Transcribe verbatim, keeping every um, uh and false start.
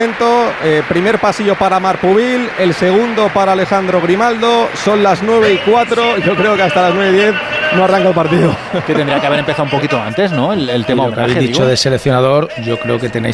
Eh, primer pasillo para Marpubil, el segundo para Alejandro Grimaldo. Son las nueve y cuatro. Yo creo que hasta las nueve y diez no arranca el partido. Que tendría que haber empezado un poquito antes, ¿no? El, el tema lo que habéis dicho de seleccionador, yo creo que tenéis